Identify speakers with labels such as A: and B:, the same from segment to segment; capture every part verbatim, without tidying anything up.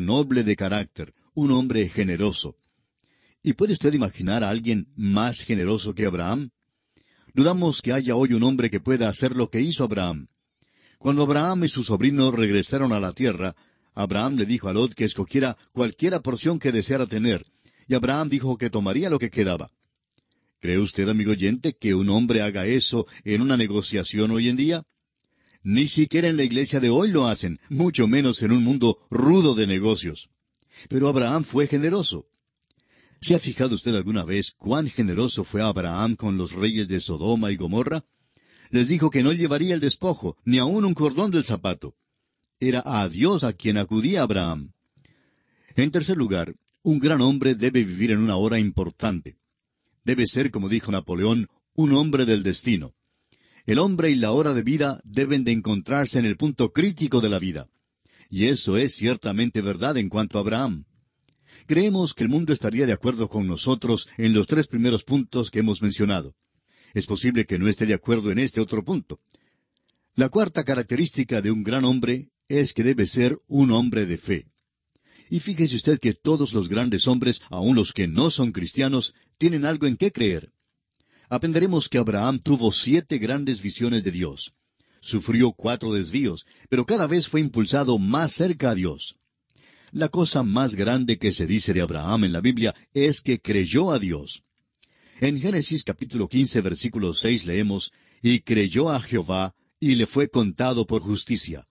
A: noble de carácter, un hombre generoso. ¿Y puede usted imaginar a alguien más generoso que Abraham? Dudamos que haya hoy un hombre que pueda hacer lo que hizo Abraham. Cuando Abraham y su sobrino regresaron a la tierra, Abraham le dijo a Lot que escogiera cualquiera porción que deseara tener, y Abraham dijo que tomaría lo que quedaba. ¿Cree usted, amigo oyente, que un hombre haga eso en una negociación hoy en día? Ni siquiera en la iglesia de hoy lo hacen, mucho menos en un mundo rudo de negocios. Pero Abraham fue generoso. ¿Se ha fijado usted alguna vez cuán generoso fue Abraham con los reyes de Sodoma y Gomorra? Les dijo que no llevaría el despojo, ni aun un cordón del zapato. Era a Dios a quien acudía Abraham. En tercer lugar, un gran hombre debe vivir en una hora importante. Debe ser, como dijo Napoleón, un hombre del destino. El hombre y la hora de vida deben de encontrarse en el punto crítico de la vida. Y eso es ciertamente verdad en cuanto a Abraham. Creemos que el mundo estaría de acuerdo con nosotros en los tres primeros puntos que hemos mencionado. Es posible que no esté de acuerdo en este otro punto. La cuarta característica de un gran hombre es que debe ser un hombre de fe. Y fíjese usted que todos los grandes hombres, aun los que no son cristianos, tienen algo en qué creer. Aprenderemos que Abraham tuvo siete grandes visiones de Dios. Sufrió cuatro desvíos, pero cada vez fue impulsado más cerca a Dios. La cosa más grande que se dice de Abraham en la Biblia es que creyó a Dios. En Génesis capítulo quince, versículo seis leemos, «Y creyó a Jehová, y le fue contado por justicia».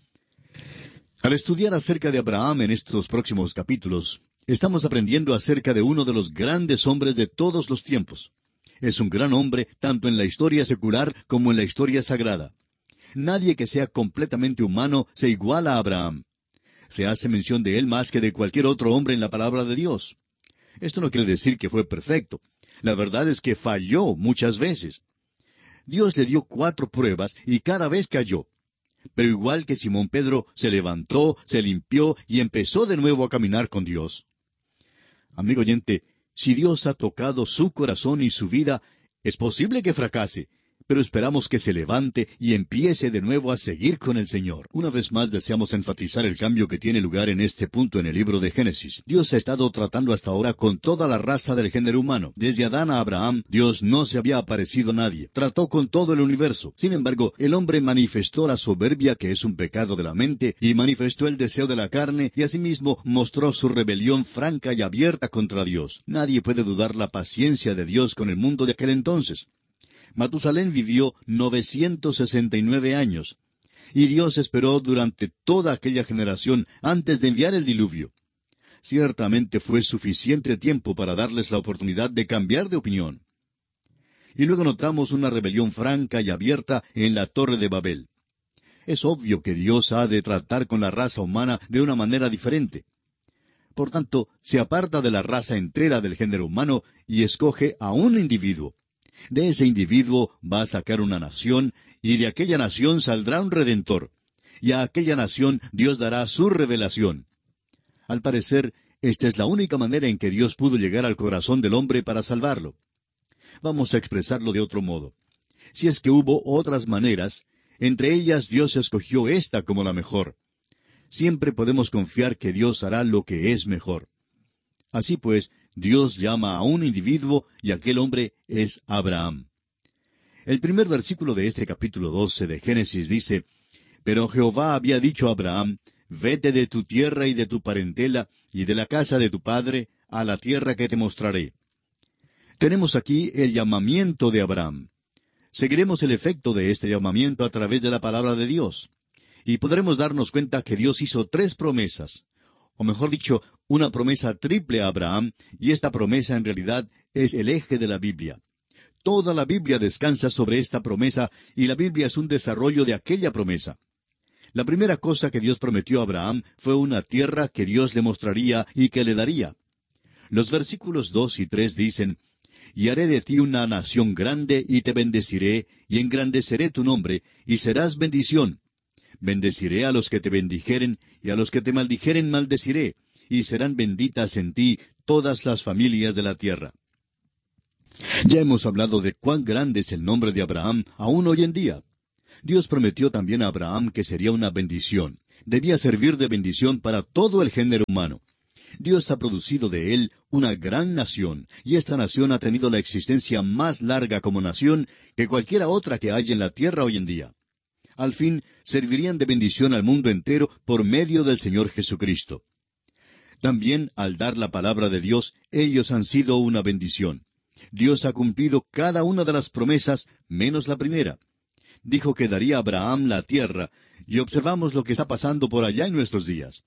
A: Al estudiar acerca de Abraham en estos próximos capítulos, estamos aprendiendo acerca de uno de los grandes hombres de todos los tiempos. Es un gran hombre tanto en la historia secular como en la historia sagrada. Nadie que sea completamente humano se iguala a Abraham. Se hace mención de él más que de cualquier otro hombre en la palabra de Dios. Esto no quiere decir que fue perfecto. La verdad es que falló muchas veces. Dios le dio cuatro pruebas y cada vez cayó. Pero igual que Simón Pedro, se levantó, se limpió y empezó de nuevo a caminar con Dios. Amigo oyente, si Dios ha tocado su corazón y su vida, es posible que fracase, pero esperamos que se levante y empiece de nuevo a seguir con el Señor. Una vez más deseamos enfatizar el cambio que tiene lugar en este punto en el libro de Génesis. Dios ha estado tratando hasta ahora con toda la raza del género humano. Desde Adán a Abraham, Dios no se había aparecido a nadie. Trató con todo el universo. Sin embargo, el hombre manifestó la soberbia, que es un pecado de la mente, y manifestó el deseo de la carne, y asimismo mostró su rebelión franca y abierta contra Dios. Nadie puede dudar la paciencia de Dios con el mundo de aquel entonces. Matusalén vivió novecientos sesenta y nueve años, y Dios esperó durante toda aquella generación antes de enviar el diluvio. Ciertamente fue suficiente tiempo para darles la oportunidad de cambiar de opinión. Y luego notamos una rebelión franca y abierta en la Torre de Babel. Es obvio que Dios ha de tratar con la raza humana de una manera diferente. Por tanto, se aparta de la raza entera del género humano y escoge a un individuo. De ese individuo va a sacar una nación, y de aquella nación saldrá un redentor. Y a aquella nación Dios dará su revelación. Al parecer, esta es la única manera en que Dios pudo llegar al corazón del hombre para salvarlo. Vamos a expresarlo de otro modo. Si es que hubo otras maneras, entre ellas Dios escogió esta como la mejor. Siempre podemos confiar que Dios hará lo que es mejor. Así pues, Dios llama a un individuo y aquel hombre es Abraham. El primer versículo de este capítulo doce de Génesis dice, «Pero Jehová había dicho a Abraham, vete de tu tierra y de tu parentela y de la casa de tu padre a la tierra que te mostraré». Tenemos aquí el llamamiento de Abraham. Seguiremos el efecto de este llamamiento a través de la palabra de Dios. Y podremos darnos cuenta que Dios hizo tres promesas. O mejor dicho, una promesa triple a Abraham, y esta promesa en realidad es el eje de la Biblia. Toda la Biblia descansa sobre esta promesa, y la Biblia es un desarrollo de aquella promesa. La primera cosa que Dios prometió a Abraham fue una tierra que Dios le mostraría y que le daría. Los versículos dos y tres dicen, «Y haré de ti una nación grande, y te bendeciré, y engrandeceré tu nombre, y serás bendición. Bendeciré a los que te bendijeren, y a los que te maldijeren maldeciré, y serán benditas en ti todas las familias de la tierra». Ya hemos hablado de cuán grande es el nombre de Abraham, aún hoy en día. Dios prometió también a Abraham que sería una bendición. debía servir de bendición para todo el género humano. Dios ha producido de él una gran nación, y esta nación ha tenido la existencia más larga como nación que cualquiera otra que haya en la tierra hoy en día. Al fin, servirían de bendición al mundo entero por medio del Señor Jesucristo. También, al dar la palabra de Dios, ellos han sido una bendición. Dios ha cumplido cada una de las promesas, menos la primera. Dijo que daría a Abraham la tierra, y observamos lo que está pasando por allá en nuestros días.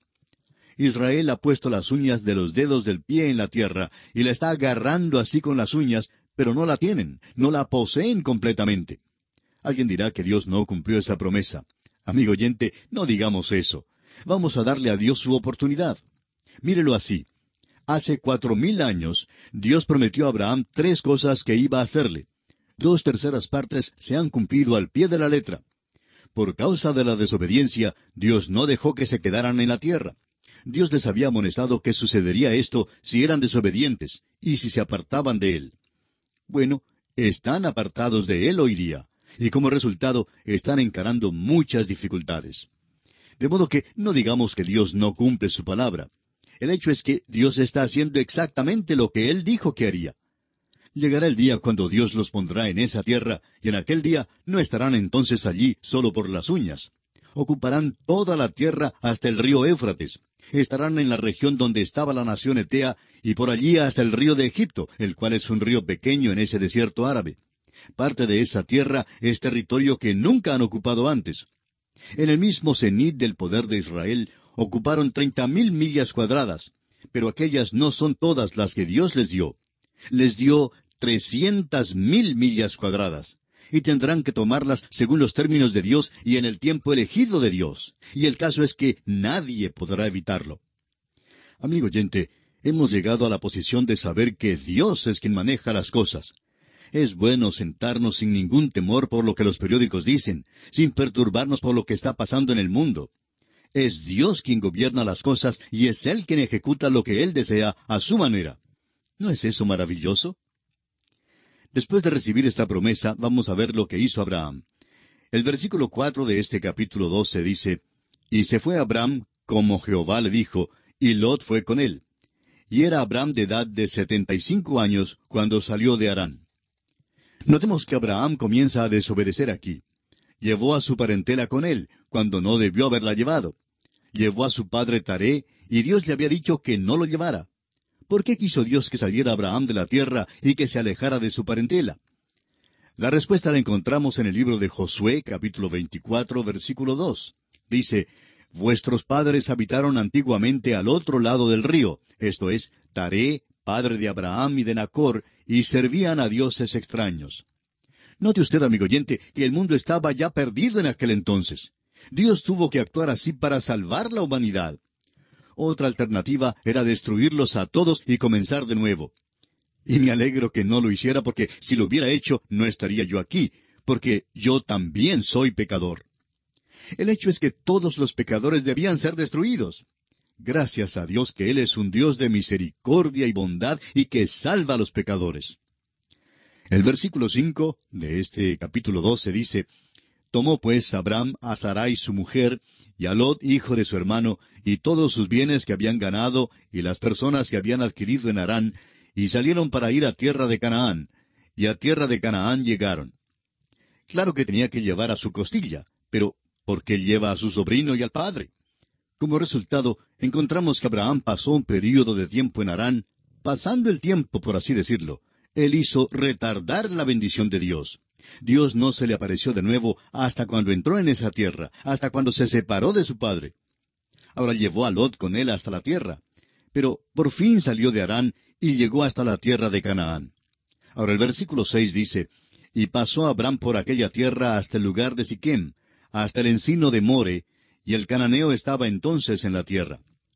A: Israel ha puesto las uñas de los dedos del pie en la tierra, y la está agarrando así con las uñas, pero no la tienen, no la poseen completamente. Alguien dirá que Dios no cumplió esa promesa. Amigo oyente, no digamos eso. Vamos a darle a Dios su oportunidad. Mírelo así. Hace cuatro mil años, Dios prometió a Abraham tres cosas que iba a hacerle. Dos terceras partes se han cumplido al pie de la letra. Por causa de la desobediencia, Dios no dejó que se quedaran en la tierra. Dios les había amonestado que sucedería esto si eran desobedientes y si se apartaban de Él. Bueno, están apartados de Él hoy día, y como resultado están encarando muchas dificultades. De modo que no digamos que Dios no cumple su palabra. El hecho es que Dios está haciendo exactamente lo que Él dijo que haría. Llegará el día cuando Dios los pondrá en esa tierra, y en aquel día no estarán entonces allí solo por las uñas. Ocuparán toda la tierra hasta el río Éufrates. Estarán en la región donde estaba la nación Etea, y por allí hasta el río de Egipto, el cual es un río pequeño en ese desierto árabe. Parte de esa tierra es territorio que nunca han ocupado antes. En el mismo cenit del poder de Israel, ocuparon treinta mil millas cuadradas, pero aquellas no son todas las que Dios les dio. Les dio trescientas mil millas cuadradas, y tendrán que tomarlas según los términos de Dios y en el tiempo elegido de Dios. Y el caso es que nadie podrá evitarlo. Amigo oyente, hemos llegado a la posición de saber que Dios es quien maneja las cosas. Es bueno sentarnos sin ningún temor por lo que los periódicos dicen, sin perturbarnos por lo que está pasando en el mundo. Es Dios quien gobierna las cosas y es Él quien ejecuta lo que Él desea a su manera. ¿No es eso maravilloso? Después de recibir esta promesa, vamos a ver lo que hizo Abraham. El versículo cuatro de este capítulo doce dice, «Y se fue Abraham, como Jehová le dijo, y Lot fue con él. Y era Abraham de edad de setenta y cinco años cuando salió de Harán». Notemos que Abraham comienza a desobedecer aquí. Llevó a su parentela con él, cuando no debió haberla llevado. Llevó a su padre Taré, y Dios le había dicho que no lo llevara. ¿Por qué quiso Dios que saliera Abraham de la tierra y que se alejara de su parentela? La respuesta la encontramos en el libro de Josué, capítulo veinticuatro, versículo dos. Dice, «Vuestros padres habitaron antiguamente al otro lado del río, esto es, Taré, padre de Abraham y de Nacor, y servían a dioses extraños». Note usted, amigo oyente, que el mundo estaba ya perdido en aquel entonces. Dios tuvo que actuar así para salvar la humanidad. Otra alternativa era destruirlos a todos y comenzar de nuevo. Y me alegro que no lo hiciera, porque si lo hubiera hecho, no estaría yo aquí, porque yo también soy pecador. El hecho es que todos los pecadores debían ser destruidos. Gracias a Dios que Él es un Dios de misericordia y bondad y que salva a los pecadores. El versículo cinco de este capítulo doce dice, «Tomó pues Abraham a Sarai su mujer, y a Lot hijo de su hermano, y todos sus bienes que habían ganado, y las personas que habían adquirido en Harán, y salieron para ir a tierra de Canaán, y a tierra de Canaán llegaron». Claro que tenía que llevar a su costilla, pero ¿por qué lleva a su sobrino y al padre? Como resultado, encontramos que Abraham pasó un período de tiempo en Harán, pasando el tiempo, por así decirlo. Él hizo retardar la bendición de Dios. Dios no se le apareció de nuevo hasta cuando entró en esa tierra, hasta cuando se separó de su padre. Ahora llevó a Lot con él hasta la tierra. Pero por fin salió de Harán y llegó hasta la tierra de Canaán. Ahora el versículo seis dice, «Y pasó Abraham por aquella tierra hasta el lugar de Siquem, hasta el encino de More, y el cananeo estaba entonces en la tierra».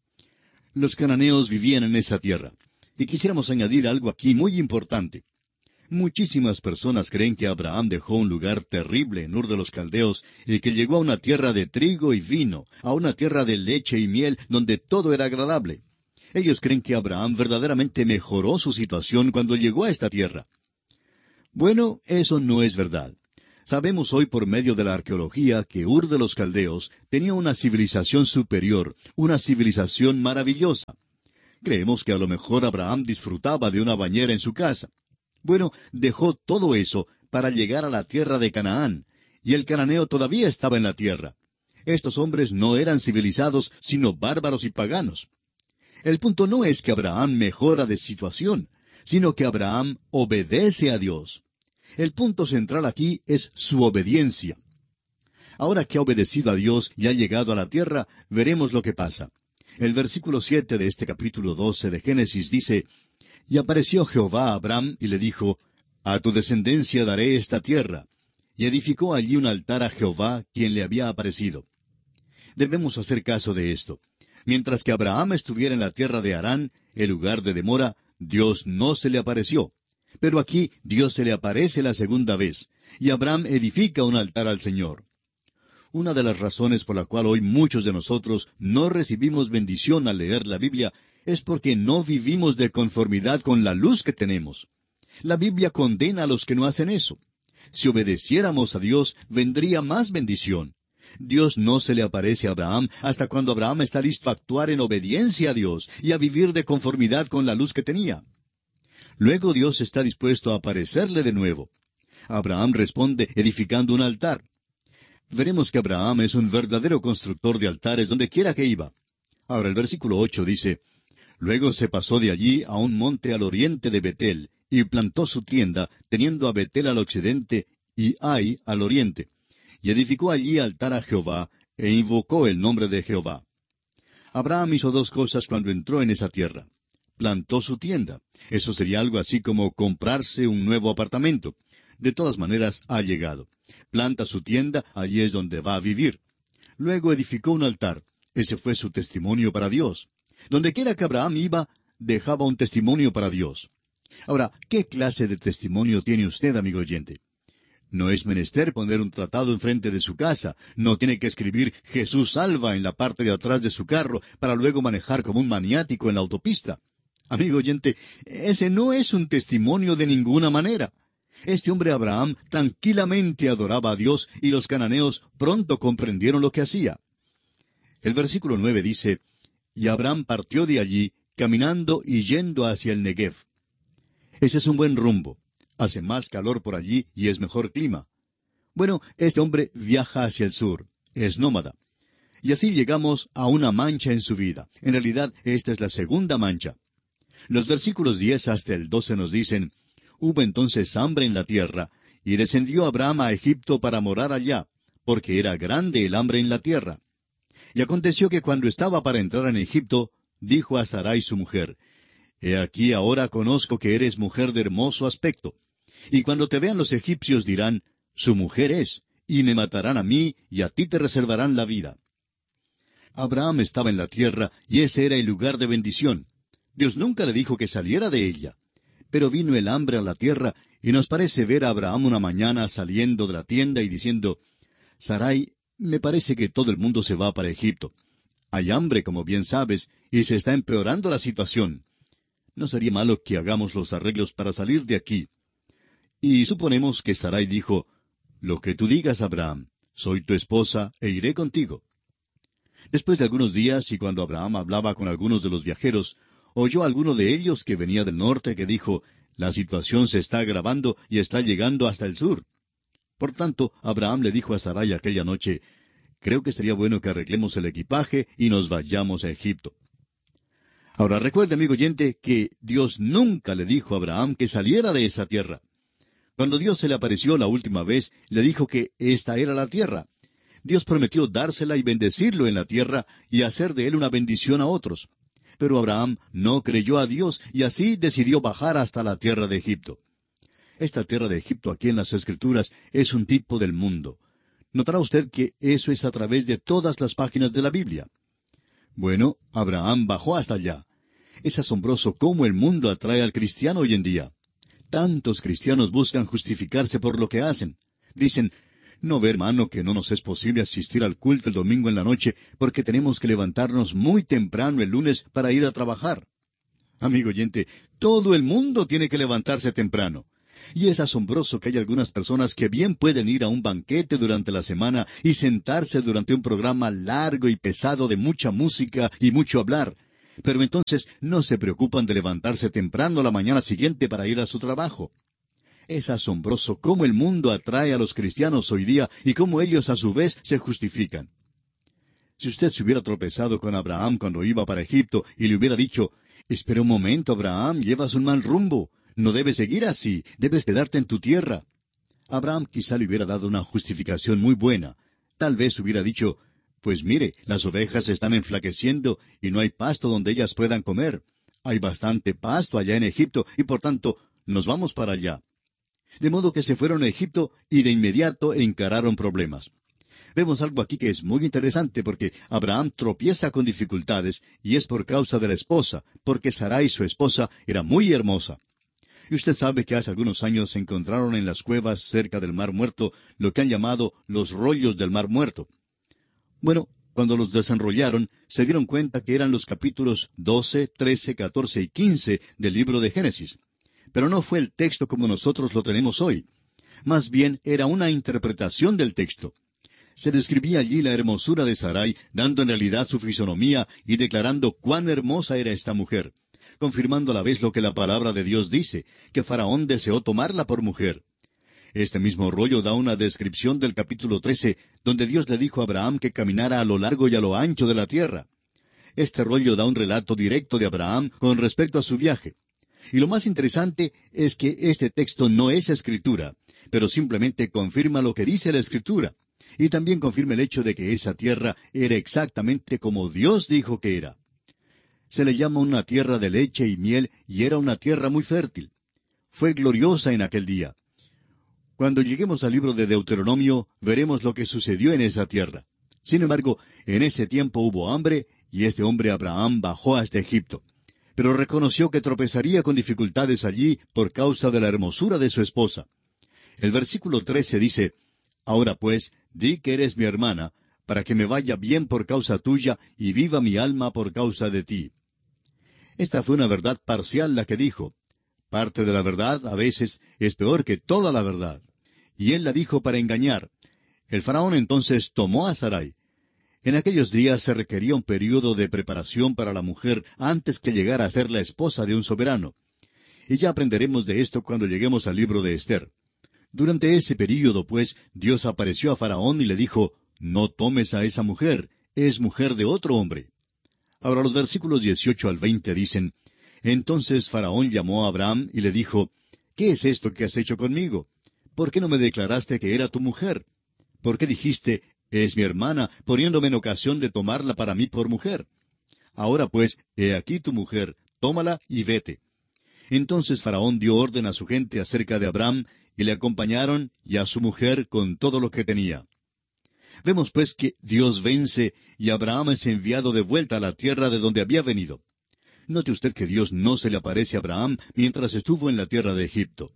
A: Los cananeos vivían en esa tierra. Y quisiéramos añadir algo aquí muy importante. Muchísimas personas creen que Abraham dejó un lugar terrible en Ur de los Caldeos y que llegó a una tierra de trigo y vino, a una tierra de leche y miel donde todo era agradable. Ellos creen que Abraham verdaderamente mejoró su situación cuando llegó a esta tierra. Bueno, eso no es verdad. Sabemos hoy por medio de la arqueología que Ur de los Caldeos tenía una civilización superior, una civilización maravillosa. Creemos que a lo mejor Abraham disfrutaba de una bañera en su casa. Bueno, dejó todo eso para llegar a la tierra de Canaán, y el cananeo todavía estaba en la tierra. Estos hombres no eran civilizados, sino bárbaros y paganos. El punto no es que Abraham mejora de situación, sino que Abraham obedece a Dios. El punto central aquí es su obediencia. Ahora que ha obedecido a Dios y ha llegado a la tierra, veremos lo que pasa. El versículo siete de este capítulo doce de Génesis dice, «Y apareció Jehová a Abraham y le dijo, A tu descendencia daré esta tierra. Y edificó allí un altar a Jehová, quien le había aparecido». Debemos hacer caso de esto. Mientras que Abraham estuviera en la tierra de Harán, el lugar de demora, Dios no se le apareció. Pero aquí Dios se le aparece la segunda vez, y Abraham edifica un altar al Señor. Una de las razones por la cual hoy muchos de nosotros no recibimos bendición al leer la Biblia es porque no vivimos de conformidad con la luz que tenemos. La Biblia condena a los que no hacen eso. Si obedeciéramos a Dios, vendría más bendición. Dios no se le aparece a Abraham hasta cuando Abraham está listo a actuar en obediencia a Dios y a vivir de conformidad con la luz que tenía. Luego Dios está dispuesto a aparecerle de nuevo. Abraham responde edificando un altar. Veremos que Abraham es un verdadero constructor de altares donde quiera que iba. Ahora el versículo ocho dice, «Luego se pasó de allí a un monte al oriente de Betel, y plantó su tienda, teniendo a Betel al occidente y Ai al oriente. Y edificó allí altar a Jehová, e invocó el nombre de Jehová». Abraham hizo dos cosas cuando entró en esa tierra. Plantó su tienda. Eso sería algo así como comprarse un nuevo apartamento. De todas maneras, ha llegado. Planta su tienda, allí es donde va a vivir. Luego edificó un altar. Ese fue su testimonio para Dios. Donde quiera que Abraham iba, dejaba un testimonio para Dios. Ahora, ¿qué clase de testimonio tiene usted, amigo oyente? No es menester poner un tratado enfrente de su casa. No tiene que escribir «Jesús salva» en la parte de atrás de su carro para luego manejar como un maniático en la autopista. Amigo oyente, ese no es un testimonio de ninguna manera. Este hombre Abraham tranquilamente adoraba a Dios y los cananeos pronto comprendieron lo que hacía. El versículo nueve dice, «Y Abraham partió de allí, caminando y yendo hacia el Negev». Ese es un buen rumbo. Hace más calor por allí y es mejor clima. Bueno, este hombre viaja hacia el sur, es nómada. Y así llegamos a una mancha en su vida. En realidad, esta es la segunda mancha. Los versículos diez hasta el doce nos dicen, «Hubo entonces hambre en la tierra, y descendió Abraham a Egipto para morar allá, porque era grande el hambre en la tierra. Y aconteció que cuando estaba para entrar en Egipto, dijo a Sarai su mujer, He aquí ahora conozco que eres mujer de hermoso aspecto. Y cuando te vean los egipcios dirán, Su mujer es, y me matarán a mí, y a ti te reservarán la vida». Abraham estaba en la tierra, y ese era el lugar de bendición. Dios nunca le dijo que saliera de ella. Pero vino el hambre a la tierra, y nos parece ver a Abraham una mañana saliendo de la tienda y diciendo, «Sarai, me parece que todo el mundo se va para Egipto. Hay hambre, como bien sabes, y se está empeorando la situación. No sería malo que hagamos los arreglos para salir de aquí». Y suponemos que Sarai dijo, «Lo que tú digas, Abraham, soy tu esposa e iré contigo». Después de algunos días, y cuando Abraham hablaba con algunos de los viajeros, oyó a alguno de ellos que venía del norte que dijo, «La situación se está agravando y está llegando hasta el sur». Por tanto, Abraham le dijo a Sarai aquella noche, «Creo que sería bueno que arreglemos el equipaje y nos vayamos a Egipto». Ahora recuerde, amigo oyente, que Dios nunca le dijo a Abraham que saliera de esa tierra. Cuando Dios se le apareció la última vez, le dijo que esta era la tierra. Dios prometió dársela y bendecirlo en la tierra y hacer de él una bendición a otros. Pero Abraham no creyó a Dios y así decidió bajar hasta la tierra de Egipto. Esta tierra de Egipto aquí en las Escrituras es un tipo del mundo. Notará usted que eso es a través de todas las páginas de la Biblia. Bueno, Abraham bajó hasta allá. Es asombroso cómo el mundo atrae al cristiano hoy en día. Tantos cristianos buscan justificarse por lo que hacen. Dicen, «No ve, hermano, que no nos es posible asistir al culto el domingo en la noche porque tenemos que levantarnos muy temprano el lunes para ir a trabajar». Amigo oyente, todo el mundo tiene que levantarse temprano. Y es asombroso que hay algunas personas que bien pueden ir a un banquete durante la semana y sentarse durante un programa largo y pesado de mucha música y mucho hablar, pero entonces no se preocupan de levantarse temprano la mañana siguiente para ir a su trabajo. Es asombroso cómo el mundo atrae a los cristianos hoy día y cómo ellos a su vez se justifican. Si usted se hubiera tropezado con Abraham cuando iba para Egipto y le hubiera dicho, «Espera un momento, Abraham, llevas un mal rumbo. No debes seguir así, debes quedarte en tu tierra». Abraham quizá le hubiera dado una justificación muy buena. Tal vez hubiera dicho, «Pues mire, las ovejas se están enflaqueciendo y no hay pasto donde ellas puedan comer. Hay bastante pasto allá en Egipto y por tanto nos vamos para allá». De modo que se fueron a Egipto y de inmediato encararon problemas. Vemos algo aquí que es muy interesante porque Abraham tropieza con dificultades y es por causa de la esposa, porque Sarai, su esposa, era muy hermosa. Y usted sabe que hace algunos años se encontraron en las cuevas cerca del Mar Muerto lo que han llamado los rollos del Mar Muerto. Bueno, cuando los desenrollaron, se dieron cuenta que eran los capítulos doce, trece, catorce y quince del libro de Génesis. Pero no fue el texto como nosotros lo tenemos hoy. Más bien era una interpretación del texto. Se describía allí la hermosura de Sarai, dando en realidad su fisonomía y declarando cuán hermosa era esta mujer, confirmando a la vez lo que la palabra de Dios dice, que Faraón deseó tomarla por mujer. Este mismo rollo da una descripción del capítulo trece, donde Dios le dijo a Abraham que caminara a lo largo y a lo ancho de la tierra. Este rollo da un relato directo de Abraham con respecto a su viaje. Y lo más interesante es que este texto no es escritura, pero simplemente confirma lo que dice la escritura. Y también confirma el hecho de que esa tierra era exactamente como Dios dijo que era. Se le llama una tierra de leche y miel y era una tierra muy fértil. Fue gloriosa en aquel día. Cuando lleguemos al libro de Deuteronomio, veremos lo que sucedió en esa tierra. Sin embargo, en ese tiempo hubo hambre y este hombre Abraham bajó hasta Egipto. Pero reconoció que tropezaría con dificultades allí por causa de la hermosura de su esposa. El versículo trece dice, «Ahora pues, di que eres mi hermana, para que me vaya bien por causa tuya y viva mi alma por causa de ti». Esta fue una verdad parcial la que dijo. Parte de la verdad, a veces, es peor que toda la verdad. Y él la dijo para engañar. El faraón entonces tomó a Sarai. En aquellos días se requería un período de preparación para la mujer antes que llegara a ser la esposa de un soberano. Y ya aprenderemos de esto cuando lleguemos al libro de Esther. Durante ese período, pues, Dios apareció a Faraón y le dijo, «No tomes a esa mujer, es mujer de otro hombre». Ahora los versículos dieciocho al veinte dicen, «Entonces Faraón llamó a Abraham y le dijo, ¿qué es esto que has hecho conmigo? ¿Por qué no me declaraste que era tu mujer? ¿Por qué dijiste, es mi hermana, poniéndome en ocasión de tomarla para mí por mujer? Ahora pues, he aquí tu mujer, tómala y vete». Entonces Faraón dio orden a su gente acerca de Abraham, y le acompañaron y a su mujer con todo lo que tenía. Vemos pues que Dios vence y Abraham es enviado de vuelta a la tierra de donde había venido. Note usted que Dios no se le aparece a Abraham mientras estuvo en la tierra de Egipto.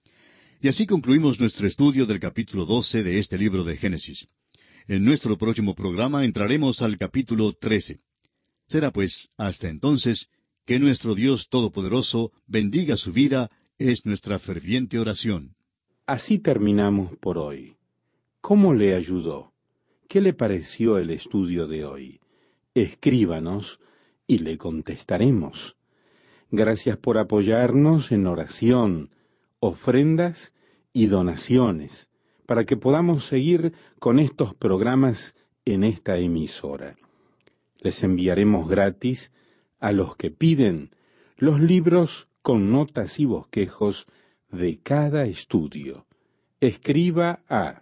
A: Y así concluimos nuestro estudio del capítulo doce de este libro de Génesis. En nuestro próximo programa entraremos al capítulo trece. Será pues, hasta entonces, que nuestro Dios Todopoderoso bendiga su vida, es nuestra ferviente oración.
B: Así terminamos por hoy. ¿Cómo le ayudó? ¿Qué le pareció el estudio de hoy? Escríbanos y le contestaremos. Gracias por apoyarnos en oración, ofrendas y donaciones, para que podamos seguir con estos programas en esta emisora. Les enviaremos gratis a los que piden los libros con notas y bosquejos de cada estudio. Escriba a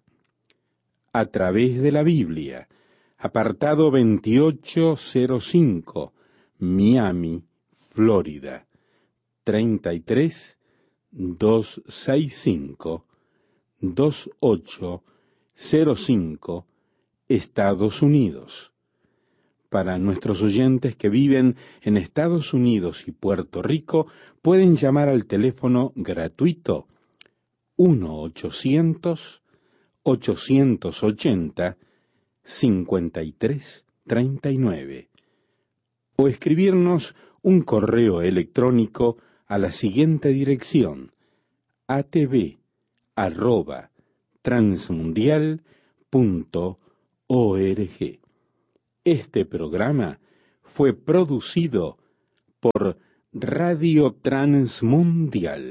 B: A través de la Biblia, apartado veintiocho cero cinco, Miami, Florida, treinta y tres mil doscientos sesenta y cinco, veintiocho cero cinco, Estados Unidos. Para nuestros oyentes que viven en Estados Unidos y Puerto Rico, pueden llamar al teléfono gratuito uno ochocientos, ochocientos ochenta, cincuenta y tres treinta y nueve o escribirnos un correo electrónico a la siguiente dirección: a t v arroba transmundial punto org. Este programa fue producido por Radio Transmundial.